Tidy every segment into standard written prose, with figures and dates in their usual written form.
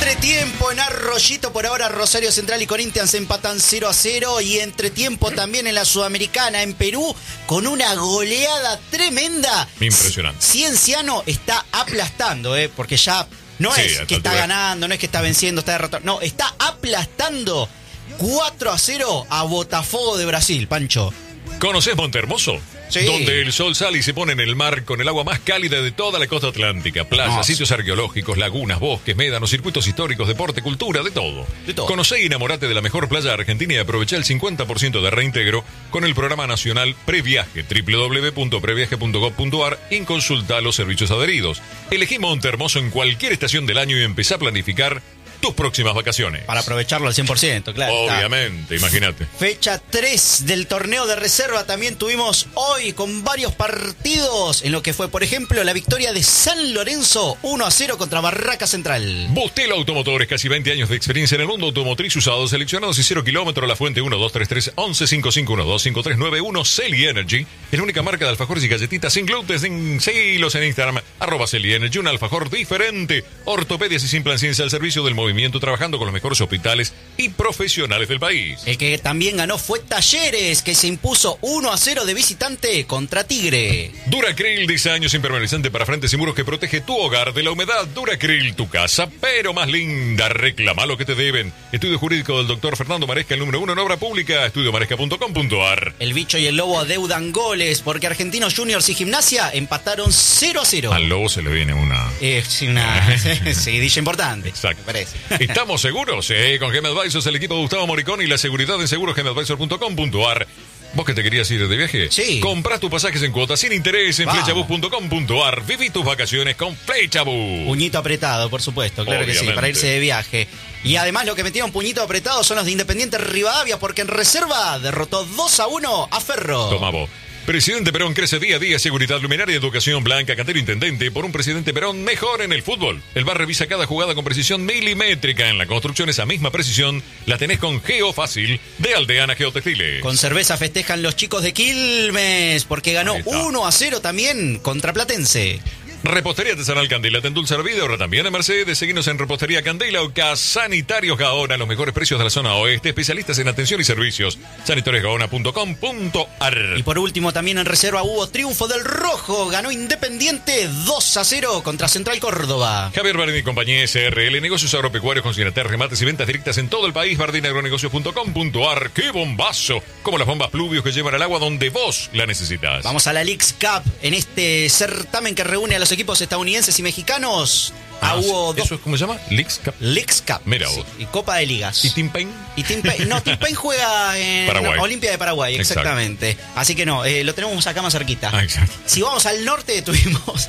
Entretiempo en Arroyito, por ahora Rosario Central y Corinthians empatan 0-0. Y entretiempo también en la Sudamericana, en Perú, con una goleada tremenda. Impresionante. Cienciano está aplastando, porque ya no Sí, es que está ganando, no es que está venciendo, está derrotando. No, está aplastando 4-0 a Botafogo de Brasil, Pancho. ¿Conocés Montehermoso? Sí. Donde el sol sale y se pone en el mar con el agua más cálida de toda la costa atlántica. Playas, sitios arqueológicos, lagunas, bosques, médanos, circuitos históricos, deporte, cultura, de todo. Conocé y enamorate de la mejor playa argentina y aprovecha el 50% de reintegro con el programa nacional Previaje, www.previaje.gov.ar, y consulta los servicios adheridos. Elegí Montehermoso en cualquier estación del año y empezá a planificar tus próximas vacaciones. Para aprovecharlo al 100%, claro. Obviamente, imagínate. Fecha 3 del torneo de reserva también tuvimos hoy con varios partidos en lo que fue, por ejemplo, la victoria de San Lorenzo 1-0 contra Barraca Central. Bustelo Automotores, casi 20 años de experiencia en el mundo automotriz, usados, seleccionados y 0 kilómetros. La Fuente 1233-1155125391. Celi Energy es la única marca de alfajores y galletitas sin gluten. Seguilos en Instagram, @Celi Energy, un alfajor diferente. Ortopedias y sin plan ciencia al servicio del movimiento, trabajando con los mejores hospitales y profesionales del país. El que también ganó fue Talleres, que se impuso 1-0 de visitante contra Tigre. Duracril, diseños impermeabilizante para frentes y muros que protege tu hogar de la humedad. Duracril, tu casa, pero más linda. Reclama lo que te deben. Estudio jurídico del doctor Fernando Maresca, el número 1 en obra pública, estudiomaresca.com.ar. El Bicho y el Lobo adeudan goles porque Argentinos Juniors y Gimnasia empataron 0-0. Al Lobo se le viene una seguidilla importante. Exacto. Me parece. ¿Estamos seguros? Con Gem Advisors, el equipo de Gustavo Moricón y la seguridad en seguros, gemadvisor.com.ar. ¿Vos que te querías ir de viaje? Sí. Comprás tus pasajes en cuotas sin interés en flechabus.com.ar. Viví tus vacaciones con Flechabus. Puñito apretado, por supuesto, claro. Obviamente. Que sí, para irse de viaje. Y además lo que metieron puñito apretado son los de Independiente Rivadavia, porque en reserva derrotó 2-1 a Ferro. Toma vos. Presidente Perón crece día a día. Seguridad, luminaria, educación, Blanca, Cantero Intendente. Por un Presidente Perón mejor en el fútbol. El VAR revisa cada jugada con precisión milimétrica. En la construcción, esa misma precisión la tenés con Geofácil de Aldeana Geotextiles. Con cerveza festejan los chicos de Quilmes, porque ganó 1-0 también contra Platense. Repostería Artesanal Candela, te endulza la vida. Ahora también en Mercedes. Seguinos en Repostería Candela o Sanitarios Gaona, los mejores precios de la zona oeste, especialistas en atención y servicios. sanitariosgaona.com.ar. Y por último, también en reserva hubo triunfo del Rojo. Ganó Independiente 2-0 contra Central Córdoba. Javier Bardín y compañía SRL, negocios agropecuarios con remates y ventas directas en todo el país. bardinagronegocios.com.ar. ¡Qué bombazo! Como las bombas Pluvios que llevan al agua donde vos la necesitas. Vamos a la Leagues Cup, en este certamen que reúne a los equipos estadounidenses y mexicanos. Hubo ¿Eso es cómo se llama? Leagues Cup. Leagues Cup. Mira vos. Sí, y Copa de Ligas. ¿Y Tim Payne? No, Tim Payne juega en Olimpia de Paraguay, exactamente. Exacto. Así que no, lo tenemos acá más cerquita. Exacto. Si vamos al norte, tuvimos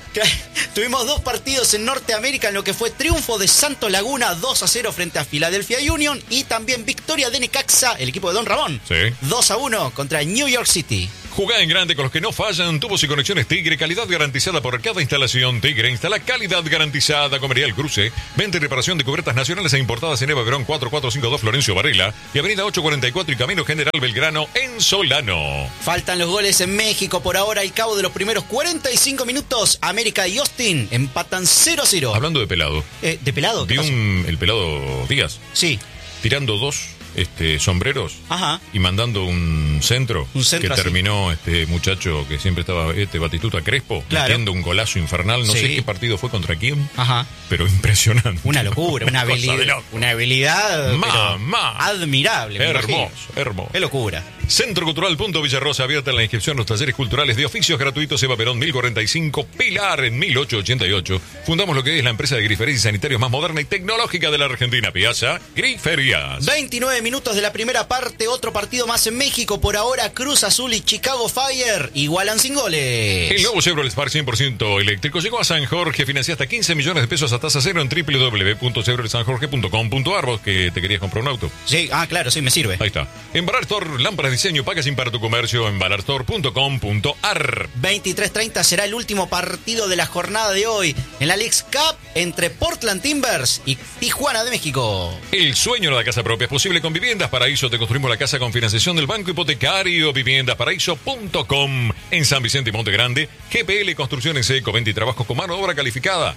Claro. 2 partidos en Norteamérica en lo que fue triunfo de Santos Laguna 2-0 frente a Philadelphia Union, y también victoria de Necaxa, el equipo de Don Ramón, 2-1 contra New York City. Jugá en grande con los que no fallan. Tubos y conexiones Tigre, calidad garantizada por cada instalación. Tigre instala calidad garantizada. Comería El Cruce. Venta y reparación de cubiertas nacionales e importadas en Eva Perón 4452 Florencio Varela y Avenida 844 y Camino General Belgrano en Solano. Faltan los goles en México por ahora. Al cabo de los primeros 45 minutos, América y Austin empatan 0-0. Hablando de pelado. ¿De pelado? Vi el pelado Díaz. Sí. Tirando 2 sombreros. Ajá. Y mandando un centro que así terminó este muchacho que siempre estaba, Batistuta Crespo, metiendo un golazo infernal. No sé qué partido fue contra quién. Ajá. Pero impresionante. Una locura, una habilidad admirable. Hermoso. Qué locura. Centro Cultural Punto Villarrosa, abierta la inscripción a los talleres culturales de oficios gratuitos. Eva Perón 1045, Pilar en 1888. Fundamos lo que es la empresa de griferías y sanitarios más moderna y tecnológica de la Argentina, Piazza Griferías. 29 minutos de la primera parte, otro partido más en México. Por ahora, Cruz Azul y Chicago Fire igualan sin goles. El nuevo Chevrolet Spark 100% eléctrico llegó a San Jorge. Financia hasta 15 millones de pesos a tasa cero en www.chevroletsanjorge.com.ar. Vos que te querías comprar un auto. Sí, claro, sí, me sirve. Ahí está. En Barrastor, lámparas diseño, packaging para tu comercio en balarstore.com.ar. 23:30 será el último partido de la jornada de hoy en la Leagues Cup entre Portland Timbers y Tijuana de México. El sueño de la casa propia es posible con Viviendas Paraíso. Te construimos la casa con financiación del Banco Hipotecario. Viviendasparaíso.com. En San Vicente y Monte Grande, GPL Construcción en Seco, venta y trabajos con mano de obra calificada.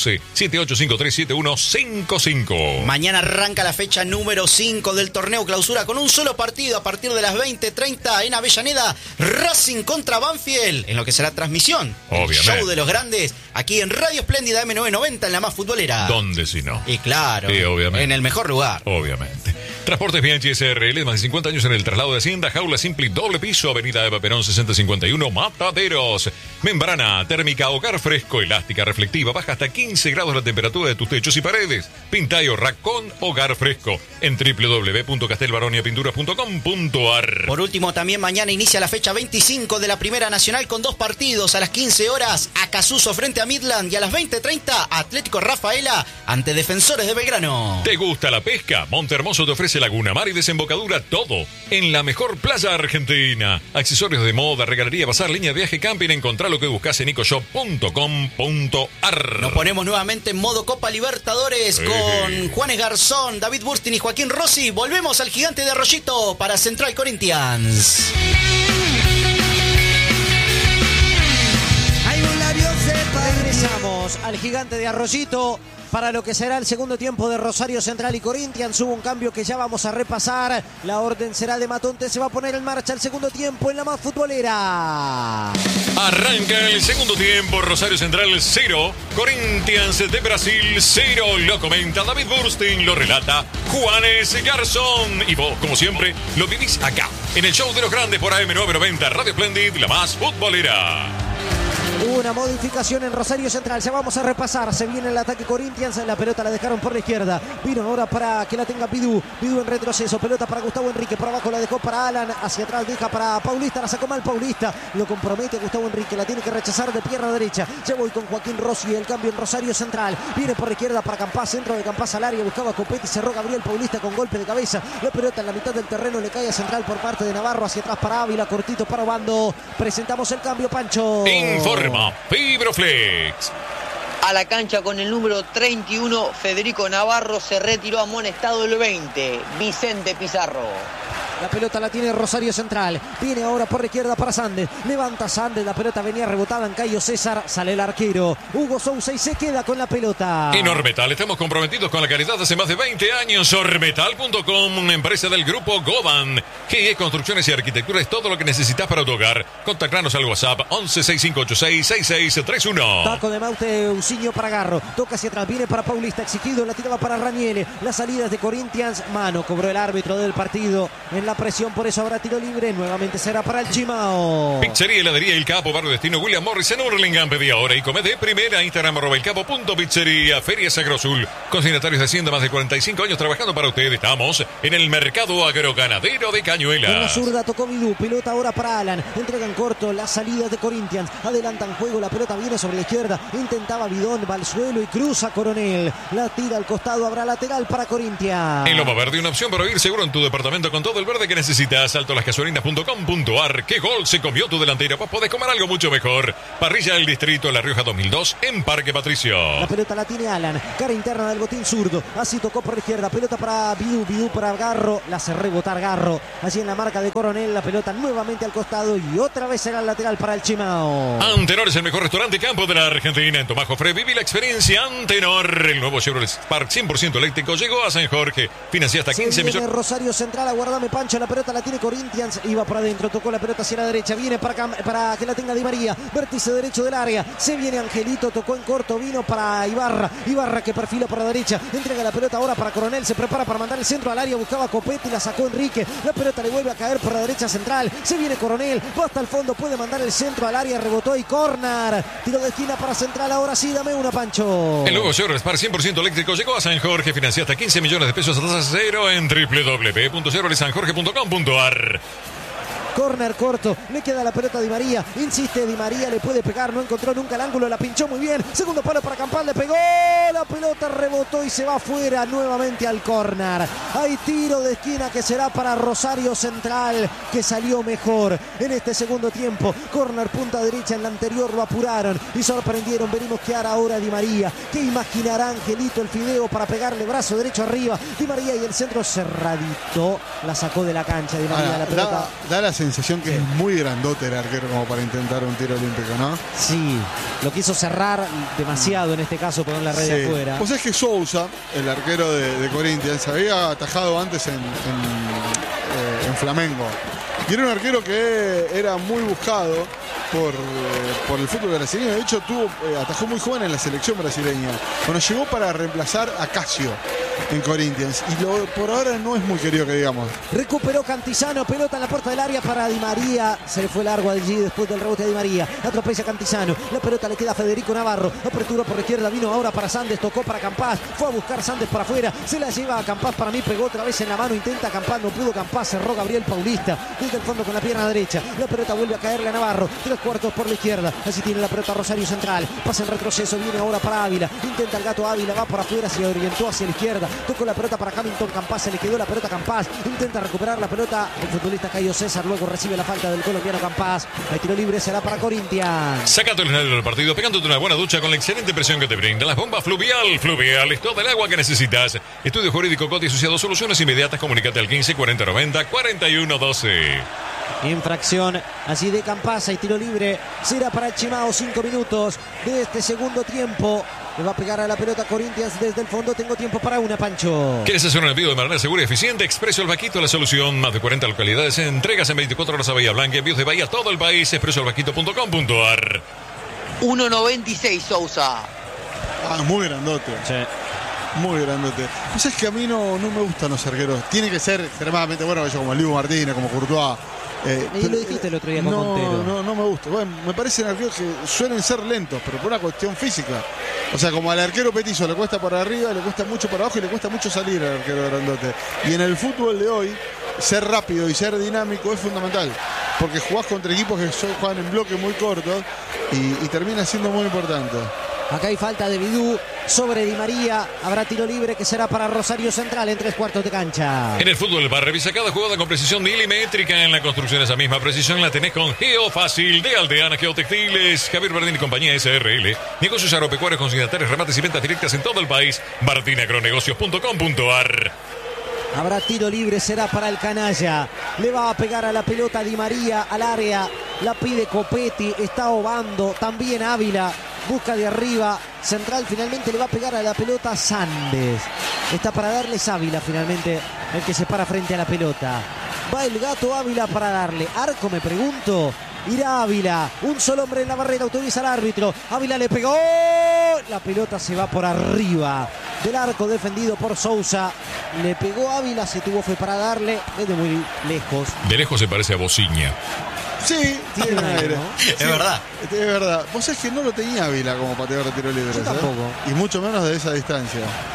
11-7853-7155. Mañana arranca la fecha número 5 del torneo clausura con un solo partido a partir de las 20:30 en Avellaneda. Racing contra Banfield, en lo que será transmisión. Obviamente. El show de los grandes aquí en Radio Espléndida M990 en la más futbolera. ¿Dónde si no? Y claro, sí, obviamente. En el mejor lugar. Obviamente. Transportes Bianchi SRL, más de 50 años en el traslado de Hacienda. Jaula Simpli, doble piso, Avenida Eva Perón 6051, Mataderos. Membrana térmica, hogar fresco, elástica, reflectiva, baja hasta 15 grados la temperatura de tus techos y paredes. Pinta y ahorra con hogar fresco en www.castelbaroniapinturas.com.ar. Por último, también mañana inicia la fecha 25 de la Primera Nacional con 2 partidos. A las 15 horas, Acasuso frente a Midland, y a las 20:30, Atlético Rafaela ante Defensores de Belgrano. ¿Te gusta la pesca? Montehermoso te ofrece laguna, mar y desembocadura, todo en la mejor playa argentina. Accesorios de moda, regalería, bazar, línea de viaje, camping. Encontrá lo que buscas en ecoshop.com.ar. Nos ponemos nuevamente en modo Copa Libertadores con Juanes Garzón, David Burstin y Joaquín Rossi. Volvemos al Gigante de Arroyito para Central Corinthians. Regresamos al Gigante de Arroyito para lo que será el segundo tiempo de Rosario Central y Corinthians. Hubo un cambio que ya vamos a repasar. La orden será de Matonte. Se va a poner en marcha el segundo tiempo en la más futbolera. Arranca el segundo tiempo. Rosario Central 0, Corinthians de Brasil 0. Lo comenta David Burstin, lo relata Juanes Garzón. Y vos, como siempre, lo vivís acá, en el show de los grandes por AM990, Radio Splendid, la más futbolera. Hubo una modificación en Rosario Central. Ya vamos a repasar. Se viene el ataque Corinthians. La pelota la dejaron por la izquierda. Vino ahora para que la tenga Bidú. Bidú en retroceso. Pelota para Gustavo Enrique. Por abajo la dejó para Alan. Hacia atrás deja para Paulista. La sacó mal Paulista. Lo compromete Gustavo Enrique. La tiene que rechazar de pierna derecha. Ya voy con Joaquín Rossi. El cambio en Rosario Central. Viene por la izquierda para Campás. Centro de Campás al área. Buscaba Copetti. Cerró Gabriel Paulista con golpe de cabeza. La pelota en la mitad del terreno le cae a Central por parte de Navarro. Hacia atrás para Ávila. Cortito para Obando. Presentamos el cambio, Pancho. Informa Fibroflex. A la cancha con el número 31, Federico Navarro. Se retiró amonestado el 20, Vicente Pizarro. La pelota la tiene Rosario Central. Viene ahora por la izquierda para Sandes. Levanta Sandes. La pelota venía rebotada en Cayo César. Sale el arquero Hugo Sousa y se queda con la pelota. En Ormetal estamos comprometidos con la calidad hace más de 20 años. Ormetal.com, una empresa del grupo Goban. GE Construcciones y Arquitectura es todo lo que necesitas para tu hogar. Contactanos al WhatsApp 1165866631. Taco de Maute, Usiño para Garro. Toca hacia atrás. Viene para Paulista. Exigido. La tiraba para Raniele. Las salidas de Corinthians. Mano cobró el árbitro del partido. En la presión, por eso habrá tiro libre. Nuevamente será para el Chimao. Pizzería Heladería El Capo, barrio destino William Morris en Hurlingham. Pedí ahora y come de primera. Instagram @elcapo.pizzería. Feria Sagrosul. Consignatarios de Hacienda, más de 45 años trabajando para usted. Estamos en el mercado agroganadero de Cañuelas. En la zurda tocó Bidú. Pelota ahora para Alan. Entregan corto las salidas de Corinthians. Adelantan juego. La pelota viene sobre la izquierda. Intentaba Bidón. Va al suelo y cruza Coronel. La tira al costado. Habrá lateral para Corinthians. En Loma Verde, una opción para ir seguro en tu departamento con todo el verde que necesitas. Altolasgasolinas.com.ar. ¿Qué gol se comió tu delantero? Pues podés comer algo mucho mejor. Parrilla del Distrito La Rioja 2002 en Parque Patricio. La pelota la tiene Alan. Cara interna del botín zurdo. Así tocó por la izquierda. Pelota para Bidú. Bidú para Garro. La hace rebotar Garro. Allí en la marca de Coronel. La pelota nuevamente al costado y otra vez será el lateral para el Chimao. Antenor es el mejor restaurante campo de la Argentina. En Tomajo Fre viví la experiencia Antenor. El nuevo Chevrolet Spark 100% eléctrico llegó a San Jorge. Financia hasta 15 millones. Rosario Central. Aguardame, Pancho. La pelota la tiene Corinthians. Iba por adentro. Tocó la pelota hacia la derecha. Viene para que la tenga Di María. Vértice derecho del área. Se viene Angelito. Tocó en corto. Vino para Ibarra. Ibarra que perfila por la derecha. Entrega la pelota ahora para Coronel. Se prepara para mandar el centro al área. Buscaba Copetti. La sacó Enrique. La pelota le vuelve a caer por la derecha central. Se viene Coronel. Va hasta el fondo. Puede mandar el centro al área. Rebotó y córner. Tiro de esquina para Central. Ahora sí, dame una, Pancho. El nuevo Chevrolet Spark 100% eléctrico llegó a San Jorge. Financia hasta 15 millones de pesos a tasa cero en www.chevroletsanjorge.com.ar. Córner corto, le queda la pelota a Di María, insiste Di María, le puede pegar, no encontró nunca el ángulo, la pinchó muy bien, segundo palo para Campás, le pegó, la pelota rebotó y se va afuera nuevamente al córner. Hay tiro de esquina que será para Rosario Central, que salió mejor en este segundo tiempo. Córner punta derecha, en la anterior lo apuraron y sorprendieron. Venimos que hará ahora Di María. ¿Qué imaginará Angelito el Fideo para pegarle brazo derecho arriba? Di María y el centro cerradito, la sacó de la cancha Di María. La pelota da la sensación que es muy grandote el arquero como para intentar un tiro olímpico, ¿no? Sí, lo quiso cerrar demasiado en este caso, poner la red de afuera. Pues es que Sousa, el arquero de Corinthians, había atajado antes en Flamengo. Y era un arquero que era muy buscado por el fútbol brasileño. De hecho, atajó muy joven en la selección brasileña. Cuando llegó para reemplazar a Casio en Corinthians. Y por ahora no es muy querido, que digamos. Recuperó Cantizano, pelota en la puerta del área para Di María. Se le fue largo allí después del rebote de Di María. Atropella Cantizano. La pelota le queda a Federico Navarro. Apertura por la izquierda. Vino ahora para Sandes. Tocó para Campás. Fue a buscar Sandes para afuera. Se la lleva a Campás. Para mí pegó otra vez en la mano. Intenta Campás. No pudo Campás. Cerró Gabriel Paulista. Desde el fondo con la pierna derecha. La pelota vuelve a caerle a Navarro. 3/4 por la izquierda. Así tiene la pelota Rosario Central. Pasa en retroceso. Viene ahora para Ávila. Intenta el gato Ávila. Va por afuera. Se orientó hacia la izquierda. Tocó la pelota para Hamilton Campás. Se le quedó la pelota a Campás. Intenta recuperar la pelota el futbolista Caio César. Luego recibe la falta del colombiano Campás. El tiro libre será para Corinthians. Sácate el escenario del partido pegándote una buena ducha con la excelente presión que te brinda las bombas Fluvial. Fluvial es todo el agua que necesitas. Estudio Jurídico Coti Asociado. Soluciones inmediatas. Comunícate al 15 40 90 41 12. Infracción así de Campás. Y tiro libre será para el Chimao. 5 minutos de este segundo tiempo. Le va a pegar a la pelota Corinthians desde el fondo. Tengo tiempo para una, Pancho. ¿Quieres hacer un envío de manera segura y eficiente? Expreso El Vaquito, la solución. Más de 40 localidades. Entregas en 24 horas a Bahía Blanca. Envíos de Bahía a todo el país. expresoelvaquito.com.ar. 1.96 Sousa. Muy grandote. Sí. Muy grandote. Pues es que a mí no me gustan los arqueros. Tiene que ser extremadamente bueno, como el Dibu Martínez, como Courtois. Y lo dijiste el otro día con Montero. No me gusta. Bueno, me parecen arqueros que suelen ser lentos, pero por una cuestión física. O sea, como al arquero petizo le cuesta para arriba, le cuesta mucho para abajo y le cuesta mucho salir al arquero grandote. Y en el fútbol de hoy, ser rápido y ser dinámico es fundamental. Porque jugás contra equipos que juegan en bloques muy cortos y termina siendo muy importante. Acá hay falta de Bidú sobre Di María. Habrá tiro libre que será para Rosario Central en 3/4 de cancha. En el fútbol bar, revisa cada jugada con precisión milimétrica. En la construcción esa misma precisión la tenés con Geofácil de Aldeana Geotextiles. Javier Bardín y compañía SRL. Negocios agropecuarios, consignatarios, remates y ventas directas en todo el país. bardinagronegocios.com.ar. Habrá tiro libre, será para el canalla. Le va a pegar a la pelota Di María al área. La pide Copetti, está Obando. También Ávila. Busca de arriba. Central finalmente le va a pegar a la pelota Sandes. Está para darles Ávila finalmente el que se para frente a la pelota. Va el gato Ávila para darle. Arco, me pregunto. Irá Ávila. Un solo hombre en la barrera. Autoriza al árbitro. Ávila le pegó. La pelota se va por arriba del arco defendido por Sousa. Le pegó Ávila. Se tuvo fe para darle desde muy lejos. De lejos se parece a Bociña. Sí, tiene un aire. ¿No? Sí, es verdad. Es verdad. Vos sabés que no lo tenía Ávila como pateador de tiro libre. Yo tampoco. Y mucho menos de esa distancia.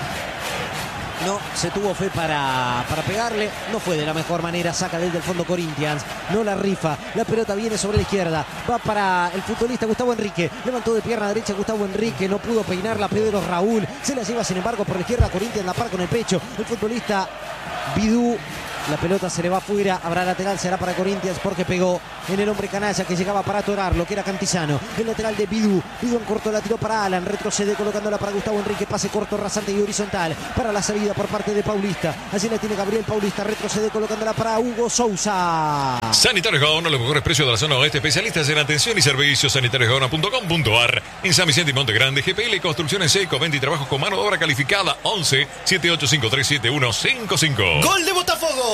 No, se tuvo fe para pegarle. No fue de la mejor manera. Saca desde el fondo Corinthians. No la rifa. La pelota viene sobre la izquierda. Va para el futbolista Gustavo Enrique. Levantó de pierna derecha Gustavo Enrique. No pudo peinarla Pedro Raúl. Se la lleva sin embargo por la izquierda. Corinthians la par con el pecho. El futbolista Bidú. La pelota se le va afuera, habrá lateral, será para Corinthians porque pegó en el hombre canalla que llegaba para atorarlo, que era Cantizano. El lateral de Bidú. Bidú en corto la tiró para Alan, retrocede colocándola para Gustavo Enrique, pase corto, rasante y horizontal para la salida por parte de Paulista. Así la tiene Gabriel Paulista, retrocede colocándola para Hugo Sousa. Sanitarios Gaona, los mejores precios de la zona oeste, especialistas en atención y servicios. sanitariosgaona.com.ar. En San Vicente y Monte Grande, GPL Construcción en seco, venta y trabajos con mano de obra calificada. 11 78537155. ¡Gol de Botafogo!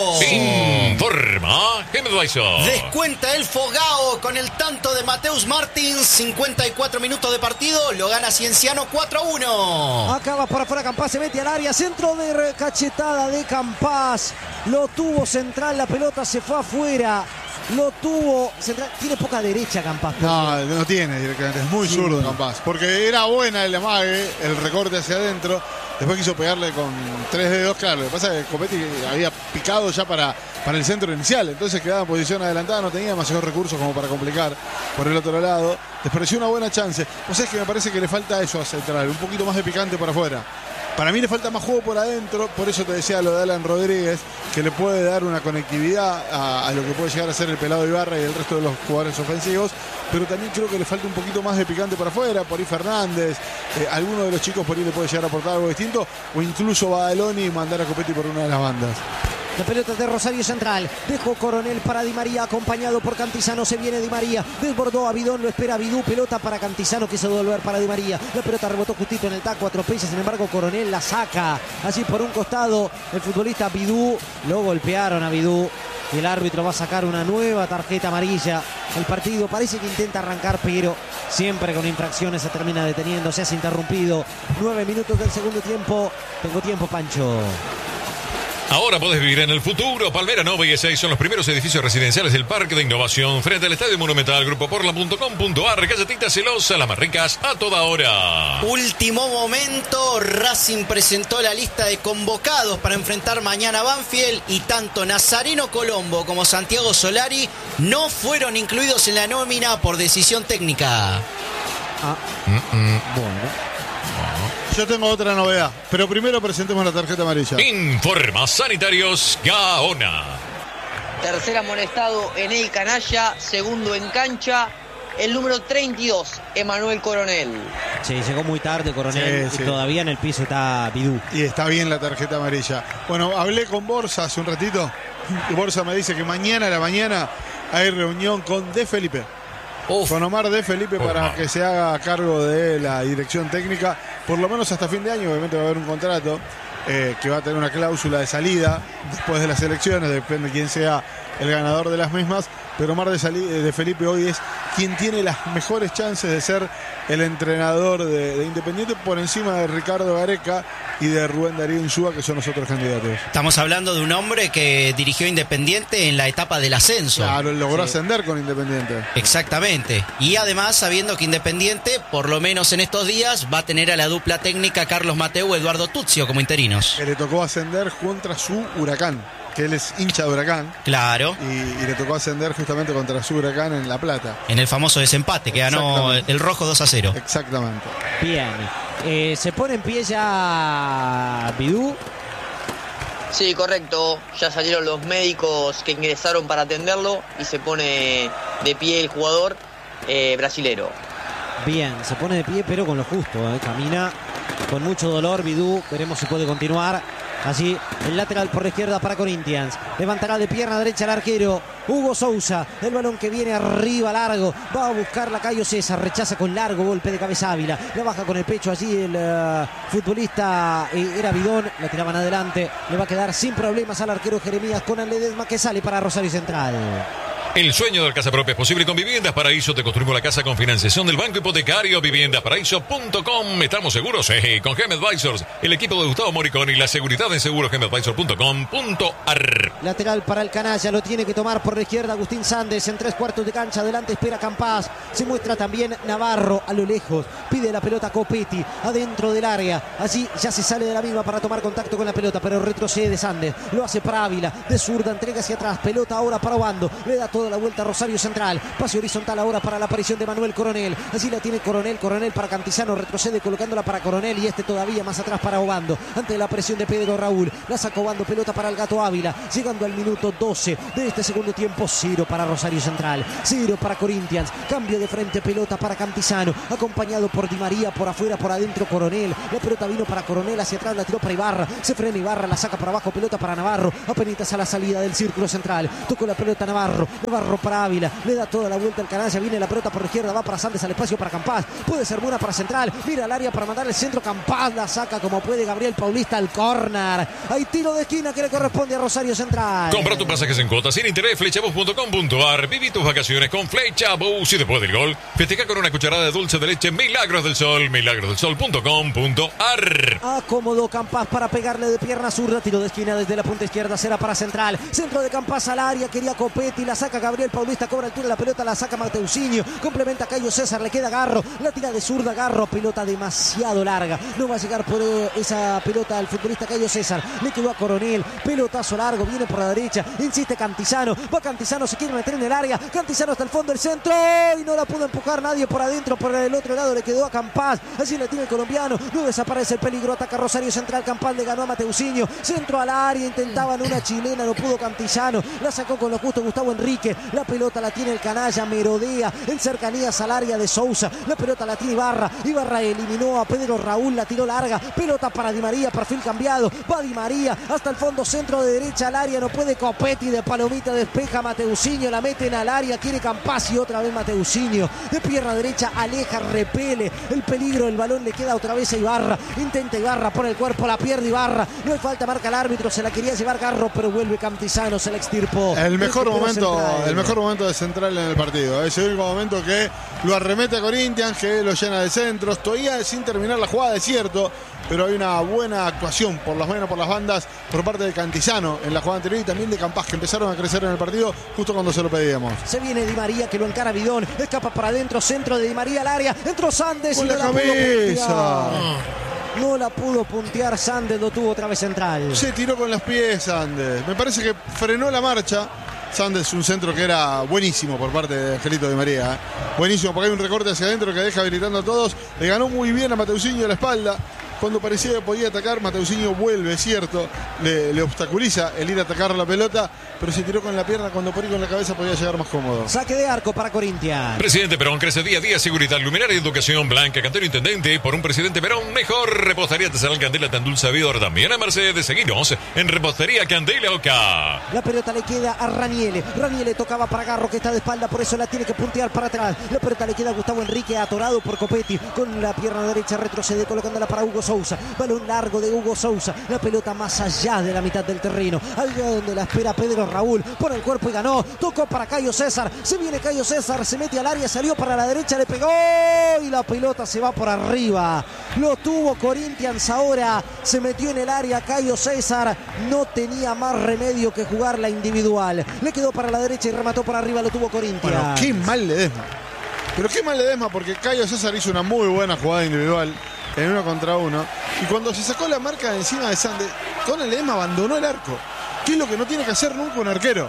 Informa Gemedweiser. Descuenta el Fogao con el tanto de Mateus Martins. 54 minutos de partido. Lo gana Cienciano 4-1. Acaba por afuera Campás, se mete al área. Centro de cachetada de Campás. Lo tuvo Central, la pelota se fue afuera. Lo tuvo Central. Tiene poca derecha Campás. No tiene directamente. Es muy zurdo Campás. Porque era buena el amague, el recorte hacia adentro. después quiso pegarle con 3 dedos, claro, lo que pasa es que Copetti había picado ya para el centro inicial, entonces quedaba en posición adelantada, no tenía demasiados recursos como para complicar por el otro lado, desperdició una buena chance. O sea, es que me parece que le falta eso a Central, un poquito más de picante por afuera. Para mí le falta más juego por adentro, por eso te decía lo de Alan Rodríguez, que le puede dar una conectividad a lo que puede llegar a ser el Pelado Ibarra y el resto de los jugadores ofensivos, pero también creo que le falta un poquito más de picante por afuera, por ahí Fernández, alguno de los chicos por ahí le puede llegar a aportar algo distinto, o incluso Badaloni y mandar a Copetti por una de las bandas. La pelota de Rosario Central. Dejó Coronel para Di María, acompañado por Cantizano. Se viene Di María. Desbordó a Bidón, lo espera Bidú. Pelota para Cantizano, quiso devolver para Di María. La pelota rebotó justito en el taco, atropella. Sin embargo, Coronel la saca. Así por un costado, el futbolista Bidú. Lo golpearon a Bidú. Y el árbitro va a sacar una nueva tarjeta amarilla. El partido parece que intenta arrancar, pero siempre con infracciones se termina deteniendo. Se hace interrumpido. 9 minutos del segundo tiempo. Tengo tiempo, Pancho. Ahora podés vivir en el futuro. Palmera Nova y S6 son los primeros edificios residenciales del Parque de Innovación frente al Estadio Monumental. Grupoporla.com.ar. Galletitas Celosa, las más ricas a toda hora. Último momento. Racing presentó la lista de convocados para enfrentar mañana a Banfield y tanto Nazareno Colombo como Santiago Solari no fueron incluidos en la nómina por decisión técnica. Bueno. Yo tengo otra novedad, pero primero presentemos la tarjeta amarilla. Informa Sanitarios Gaona. Tercer amonestado Enel Canalla, segundo en cancha, el número 32, Emanuel Coronel. Sí, llegó muy tarde Coronel, sí. Y todavía en el piso está Bidú. Y está bien la tarjeta amarilla. Bueno, hablé con Borsa hace un ratito y Borsa me dice que mañana a la mañana hay reunión con De Felipe. Con Omar De Felipe para que se haga cargo de la dirección técnica, por lo menos hasta fin de año. Obviamente va a haber un contrato que va a tener una cláusula de salida después de las elecciones, depende de quién sea el ganador de las mismas, pero Omar De Felipe hoy es quien tiene las mejores chances de ser el entrenador de Independiente, por encima de Ricardo Gareca y de Rubén Darío Insúa, que son los otros candidatos. Estamos hablando de un hombre que dirigió Independiente en la etapa del ascenso. Claro, logró ascender con Independiente. Exactamente. Y además sabiendo que Independiente, por lo menos en estos días, va a tener a la dupla técnica Carlos Mateu y Eduardo Tuzio como interinos. Que le tocó ascender contra su Huracán, que él es hincha de Huracán. Claro. Y le tocó ascender justamente contra su Huracán en La Plata. En el famoso desempate que ganó el Rojo 2-0. Exactamente. Bien. ¿Se pone en pie ya Bidú? Sí, correcto. Ya salieron los médicos que ingresaron para atenderlo y se pone de pie el jugador brasilero. Bien, se pone de pie pero con lo justo. Camina con mucho dolor Bidú. Veremos si puede continuar. Así, el lateral por la izquierda para Corinthians. Levantará de pierna derecha el arquero Hugo Sousa. El balón que viene arriba, largo. Va a buscar la Cayo César. Rechaza con largo golpe de cabeza Ávila. La baja con el pecho allí el futbolista era Bidón. La tiraban adelante. Le va a quedar sin problemas al arquero Jeremías con el Ledesma, que sale para Rosario Central. El sueño de casa propia es posible con Viviendas Paraíso. Te construimos la casa con financiación del Banco Hipotecario. Viviendasparaíso.com. ¿Estamos seguros? Con Gem Advisors, el equipo de Gustavo Moricón y la seguridad en seguros. gemadvisor.com.ar. Lateral para el Canalla, lo tiene que tomar por la izquierda Agustín Sández en 3/4 de cancha. Adelante espera Campás. Se muestra también Navarro a lo lejos. Pide la pelota Copetti adentro del área. Allí ya se sale de la misma para tomar contacto con la pelota, pero retrocede Sández. Lo hace para Ávila. De zurda entrega hacia atrás. Pelota ahora para Obando. Le da toda la vuelta a Rosario Central. Pase horizontal ahora para la aparición de Manuel Coronel. Allí la tiene Coronel para Cantizano. Retrocede colocándola para Coronel y todavía más atrás para Obando. Ante la presión de Pedro Raúl. La saca Obando. Pelota para el Gato Ávila. Llegando al minuto 12 de este segundo tiempo. 0 para Rosario Central. 0 para Corinthians. Cambio de frente. Pelota para Cantizano. Acompañado por Di María. Por afuera, por adentro Coronel. La pelota vino para Coronel. Hacia atrás la tiró para Ibarra. Se frena Ibarra. La saca para abajo. Pelota para Navarro. Apenitas a la salida del círculo central. Tocó la pelota Navarro para Ávila, le da toda la vuelta al Canalla, viene la pelota por la izquierda, va para Sández al espacio para Campás, puede ser buena para Central, mira al área para mandar el centro, Campás la saca como puede Gabriel Paulista al córner, hay tiro de esquina que le corresponde a Rosario Central. Compra tus pasajes en cuotas sin interés, flechabus.com.ar, viví tus vacaciones con Flechabus y después del gol, festeja con una cucharada de dulce de leche Milagros del Sol, milagrosdelsol.com.ar. Acomodó Campás para pegarle de pierna zurda, tiro de esquina desde la punta izquierda, será para Central, centro de Campás al área, quería Copetti, la saca saca Gabriel Paulista, cobra altura la pelota, la saca Mateusinho, complementa Cayo César, le queda Garro, la tira de zurda Garro, pelota demasiado larga, no va a llegar por esa pelota al futbolista Cayo César, le quedó a Coronel, pelotazo largo, viene por la derecha, insiste Cantizano, va Cantizano, se quiere meter en el área, Cantizano hasta el fondo del centro y no la pudo empujar nadie por adentro, por el otro lado le quedó a Campás, así le tiene el colombiano, no desaparece el peligro, ataca Rosario Central, Campás le ganó a Mateusinho, centro al área, intentaban una chilena, no pudo Cantizano, la sacó con lo justo Gustavo Enrique, la pelota la tiene el canalla, merodea en cercanías al área de Sousa, la pelota la tiene Ibarra eliminó a Pedro Raúl, la tiró larga, pelota para Di María, perfil cambiado, va Di María hasta el fondo, centro de derecha al área, no puede Copetti, de palomita despeja Mateusinho, la meten al área, quiere Campás y otra vez Mateusinho, de pierna derecha aleja, repele el peligro, el balón le queda otra vez a Ibarra, intenta Ibarra por el cuerpo, la pierde Ibarra, no hay falta, marca el árbitro, se la quería llevar Garro, pero vuelve Cantizano, se la extirpó. El mejor momento de Central en el partido, es el único momento que lo arremete a Corinthians, que lo llena de centros, todavía sin terminar la jugada, es cierto, pero hay una buena actuación por las bandas por parte de Cantizano en la jugada anterior y también de Campás, que empezaron a crecer en el partido justo cuando se lo pedíamos. Se viene Di María, que lo encara Bidón, escapa para adentro, centro de Di María al área, entró Sandes con y la cabeza. No la pudo puntear Sandes, lo tuvo otra vez Central. Se tiró con los pies Sandes, me parece que frenó la marcha. Sandes, un centro que era buenísimo por parte de Angelito Di María. Buenísimo, porque hay un recorte hacia adentro que deja habilitando a todos. Le ganó muy bien a Mateusinho a la espalda. Cuando parecía que podía atacar, Mateusinho vuelve, es cierto. Le obstaculiza el ir a atacar la pelota, pero se tiró con la pierna cuando por ahí con la cabeza podía llegar más cómodo. Saque de arco para Corinthians. Presidente Perón crece día a día, seguridad, luminaria, educación, Blanca, Cantero Intendente. Por un Presidente Perón, mejor repostería artesanal Candela tan dulce sabidor. También a Mercedes, seguimos en Repostería Candela Oca. La pelota le queda a Raniele. Raniele tocaba para Garro, que está de espalda, por eso la tiene que puntear para atrás. La pelota le queda a Gustavo Enrique, atorado por Copetti. Con la pierna derecha retrocede, colocándola para Hugo Sousa. Balón largo de Hugo Sousa. La pelota más allá de la mitad del terreno. Allá donde la espera Pedro Raúl. Por el cuerpo y ganó. Tocó para Cayo César. Se viene Cayo César. Se mete al área. Salió para la derecha. Le pegó. Y la pelota se va por arriba. Lo tuvo Corinthians ahora. Se metió en el área Cayo César. No tenía más remedio que jugar la individual. Le quedó para la derecha y remató por arriba. Lo tuvo Corinthians. Bueno, qué mal Ledesma. Pero qué mal Ledesma, porque Cayo César hizo una muy buena jugada individual en 1 contra 1. Y cuando se sacó la marca de encima de Sandes, con el Ledesma abandonó el arco. ¿Qué es lo que no tiene que hacer nunca un arquero?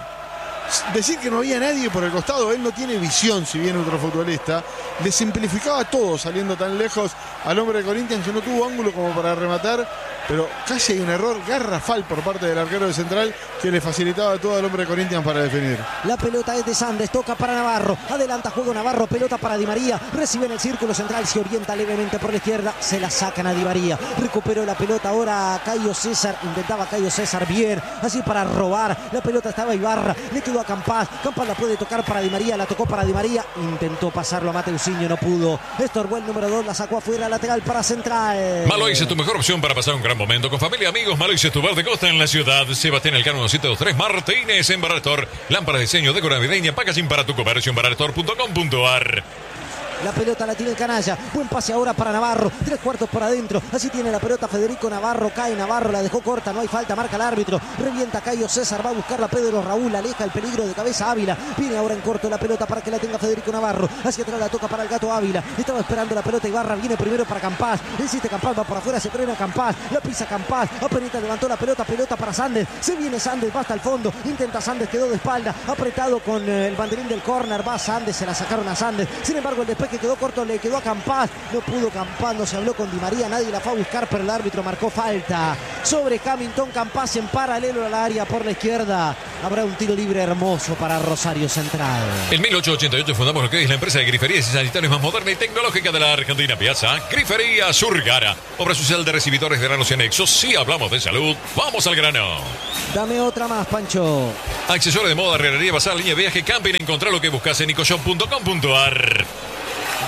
Decir que no había nadie por el costado, él no tiene visión, si bien otro futbolista, le simplificaba todo saliendo tan lejos al hombre de Corinthians, que no tuvo ángulo como para rematar, pero casi hay un error garrafal por parte del arquero de Central que le facilitaba todo al hombre de Corinthians para definir. La pelota es de Sandes, toca para Navarro, adelanta juego Navarro, pelota para Di María, recibe en el círculo central, se orienta levemente por la izquierda, se la sacan a Di María, recuperó la pelota ahora Cayo César, intentaba Cayo César bien, así para robar, la pelota estaba Ibarra, le quedó a Campás la puede tocar para Di María, la tocó para Di María, intentó pasarlo a Mateusinho, no pudo, estorbó el número 2, la sacó afuera, lateral para Central. Malois es tu mejor opción para pasar un gran momento con familia, amigos. Malois es tu bar de costa en la ciudad. Sebastián Elcano 1723 Martínez en Barrastor. Lámparas de diseño, decora navideña, packaging para tu comercio en barrastor.com.ar. La pelota la tiene el canalla. Buen pase ahora para Navarro. 3/4 por adentro. Así tiene la pelota Federico Navarro. Cae Navarro. La dejó corta. No hay falta. Marca el árbitro. Revienta Cayo César. Va a buscarla Pedro Raúl. Aleja el peligro de cabeza Ávila. Viene ahora en corto la pelota para que la tenga Federico Navarro. Hacia atrás la toca para el gato Ávila. Estaba esperando la pelota Ibarra. Viene primero para Campás. Insiste Campás. Va por afuera. Se frena Campás. La pisa Campás. Apenas levantó la pelota. Pelota para Sandes. Se viene Sandes. Va hasta el fondo. Intenta Sandes. Quedó de espalda. Apretado con el banderín del córner. Va Sandes. Se la sacaron a Sandes. Sin embargo, el despeje quedó corto. Le quedó a Campás, no pudo Campás, no se habló con Di María, nadie la fue a buscar, pero el árbitro marcó falta sobre Hamilton. Campás en paralelo al área por la izquierda. Habrá un tiro libre hermoso para Rosario Central. En 1888 fundamos lo que es la empresa de griferías y sanitarios más moderna y tecnológica de la Argentina. Piazza Grifería Surgara, obra social de recibidores de granos y anexos. Si hablamos de salud, vamos al grano. Dame otra más, Pancho. Accesorios de moda, herrería, bazar, línea de viaje, camping. Encontrá lo que buscas en ecoshop.com.ar.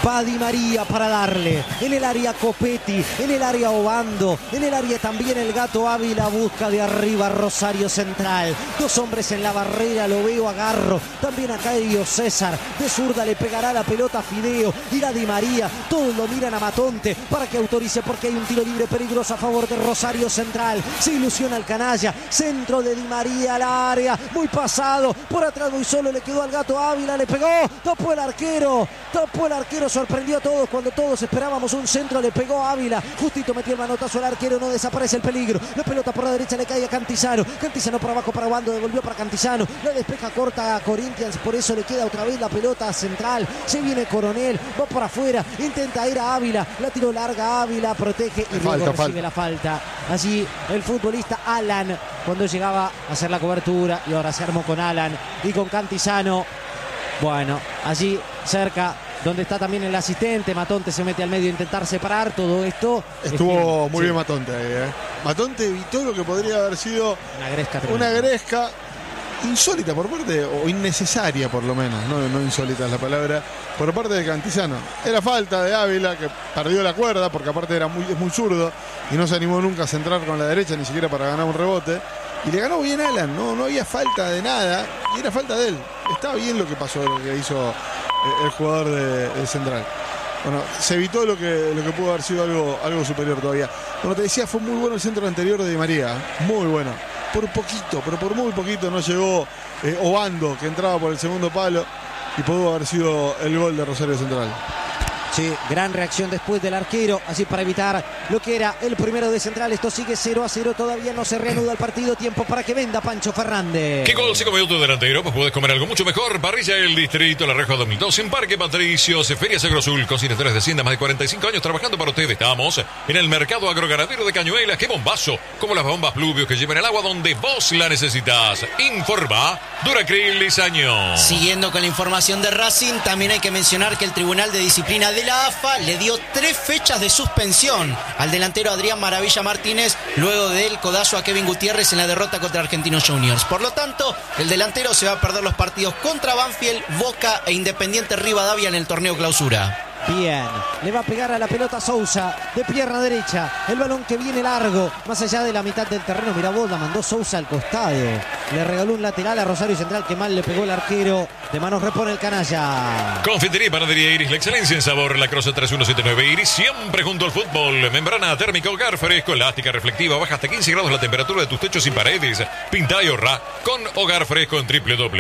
Va Di María para darle. En el área Copetti, en el área Obando, en el área también el Gato Ávila. Busca de arriba Rosario Central. Dos hombres en la barrera, lo veo a Garro. También acá Elio César. De zurda le pegará la pelota a Fideo. Irá Di María. Todos lo miran a Matonte para que autorice, porque hay un tiro libre peligroso a favor de Rosario Central. Se ilusiona el canalla. Centro de Di María al área. Muy pasado. Por atrás muy solo. Le quedó al Gato Ávila. Le pegó. Tapó el arquero. Sorprendió a todos cuando todos esperábamos un centro. Le pegó a Ávila. Justito metió el manotazo al arquero. No desaparece el peligro. La pelota por la derecha le cae a Cantizano. Cantizano por abajo para Obando. Devolvió para Cantizano. La despeja corta a Corinthians. Por eso le queda otra vez la pelota central. Se viene Coronel. Va por afuera. Intenta ir a Ávila. La tiró larga. Ávila protege y luego recibe la falta. Allí el futbolista Alan, cuando llegaba a hacer la cobertura, y ahora se armó con Alan y con Cantizano. Bueno, allí cerca, donde está también el asistente, Matonte se mete al medio a intentar separar todo esto. Estuvo muy bien Matonte ahí, Matonte evitó lo que podría haber sido una gresca insólita por parte, o innecesaria por lo menos, no insólita es la palabra, por parte de Cantizano. Era falta de Ávila, que perdió la cuerda, porque aparte es muy zurdo y no se animó nunca a centrar con la derecha, ni siquiera para ganar un rebote. Y le ganó bien Alan, no había falta de nada, y era falta de él. Estaba bien lo que pasó, lo que hizo el jugador de Central. Bueno, se evitó lo que pudo haber sido algo superior todavía. Como te decía, fue muy bueno el centro anterior de Di María, muy bueno. Por poquito, pero por muy poquito no llegó Obando, que entraba por el segundo palo, y pudo haber sido el gol de Rosario Central. Sí, gran reacción después del arquero, así para evitar lo que era el primero de Central. Esto sigue 0-0, todavía no se reanuda el partido. Tiempo para que venda Pancho Fernández. ¿Qué gol 5 minutos delantero? Pues puedes comer algo mucho mejor. Parrilla El Distrito, La Reja 2002, en Parque Patricios, Ferias Agrosul, Cocineteras de Hacienda, más de 45 años trabajando para ustedes. Estamos en el mercado agroganadero de Cañuelas. ¡Qué bombazo! Como las bombas Pluvios que llevan el agua donde vos la necesitas. Informa Duracril Lisaño. Siguiendo con la información de Racing, también hay que mencionar que el Tribunal de Disciplina de la AFA le dio 3 fechas de suspensión al delantero Adrián Maravilla Martínez luego del codazo a Kevin Gutiérrez en la derrota contra Argentinos Juniors. Por lo tanto, el delantero se va a perder los partidos contra Banfield, Boca e Independiente Rivadavia en el torneo clausura. Bien, le va a pegar a la pelota Sousa de pierna derecha, el balón que viene largo, más allá de la mitad del terreno. Mirá vos, la mandó Sousa al costado, le regaló un lateral a Rosario Central, que mal le pegó el arquero. De manos repone el canalla. Confitería y Panadería Iris, la excelencia en sabor. La Croce 3179 Iris, siempre junto al fútbol. Membrana térmica, hogar fresco, elástica, reflectiva. Baja hasta 15 grados la temperatura de tus techos sin paredes. Pinta y ahorra con Hogar Fresco en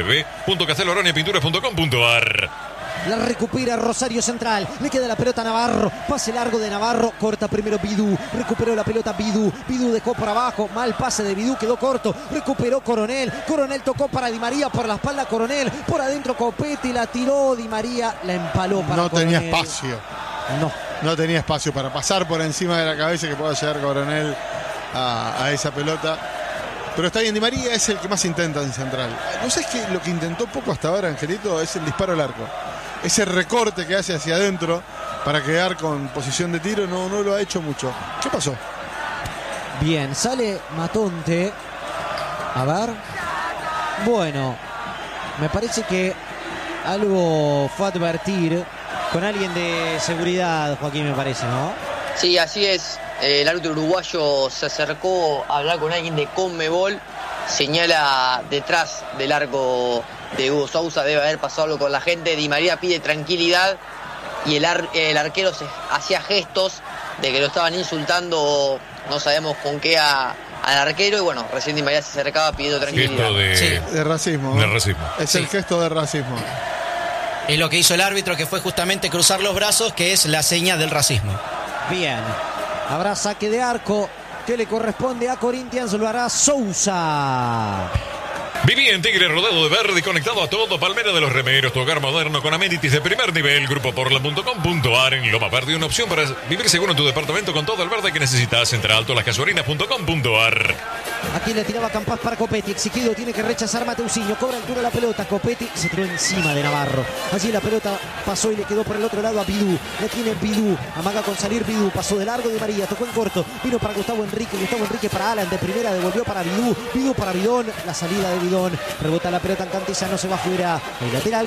www.casteloroniapinturas.com.ar. La recupera Rosario Central. Le queda la pelota a Navarro. Pase largo de Navarro. Corta primero Bidú. Recuperó la pelota Bidú. Bidú dejó por abajo. Mal pase de Bidú. Quedó corto. Recuperó Coronel. Coronel tocó para Di María. Por la espalda Coronel. Por adentro Copetti. La tiró Di María. La empaló para No Coronel. tenía espacio. No tenía espacio para pasar por encima de la cabeza que pueda llegar Coronel a esa pelota. Pero está bien, Di María es el que más intenta en Central. ¿No sabes que lo que intentó poco hasta ahora, Angelito, es el disparo al arco? Ese recorte que hace hacia adentro para quedar con posición de tiro no lo ha hecho mucho. ¿Qué pasó? Bien, sale Matonte. A ver. Bueno, me parece que algo fue a advertir con alguien de seguridad, Joaquín, me parece, ¿no? Sí, así es. El árbitro uruguayo se acercó a hablar con alguien de Conmebol. Señala detrás del arco de Hugo Sousa, debe haber pasado algo con la gente. Di María pide tranquilidad y el arquero se hacía gestos de que lo estaban insultando, no sabemos con qué, al arquero. Y bueno, recién Di María se acercaba pidiendo tranquilidad. De racismo. De racismo. Es el gesto de racismo. Es lo que hizo el árbitro, que fue justamente cruzar los brazos, que es la seña del racismo. Bien, habrá saque de arco que le corresponde a Corinthians, lo hará Sousa. Viví en Tigre, rodeado de verde y conectado a todo. Palmera de los Remeros, tu hogar moderno con amenities de primer nivel. Grupoportland.com.ar. En Loma Verde, una opción para vivir seguro en tu departamento con todo el verde que necesitas. Entre Alto, lascasuarinas.com.ar. Aquí le tiraba Campas para Copetti. Exigido, tiene que rechazar Mateusinho. Cobra altura la pelota. Copetti se tiró encima de Navarro. Allí la pelota pasó y le quedó por el otro lado a Bidú. La tiene Bidú. Amaga con salir Bidú. Pasó de largo de María. Tocó en corto. Vino para Gustavo Enrique. Gustavo Enrique para Alan. De primera devolvió para Bidú. Bidú para Bidón. La salida de Bidón. Rebota la pelota en Cantizano. Se va afuera. El lateral.